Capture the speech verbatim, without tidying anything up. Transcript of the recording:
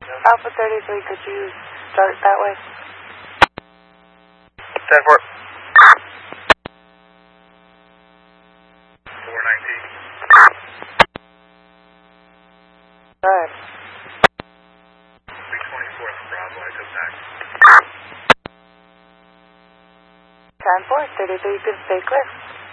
Alpha thirty-three, could you start that way? ten four. four nineteen. Go ahead. three twenty-four from Bravo, I come back. ten four, thirty-three, you can stay clear.